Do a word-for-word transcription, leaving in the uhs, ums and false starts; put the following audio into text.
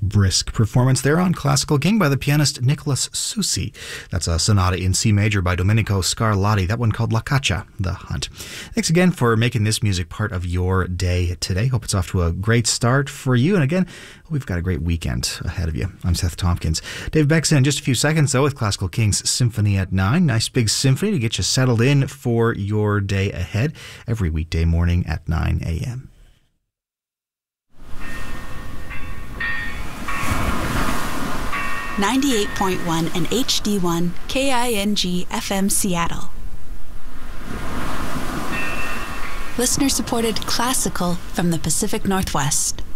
brisk performance there on Classical King by the pianist Nicholas Susi. That's a sonata in C major by Domenico Scarlatti, that one called La Caccia, The Hunt. Thanks again for making this music part of your day today. Hope it's off to a great start for you. And again, we've got a great weekend ahead of you. I'm Seth Tompkins. Dave Beck's in just a few seconds, though, with Classical King's Symphony at nine. Nice big symphony to get you settled in for your day ahead every weekday morning at nine a.m. ninety-eight point one and H D one K I N G F M Seattle. Listener-supported classical from the Pacific Northwest.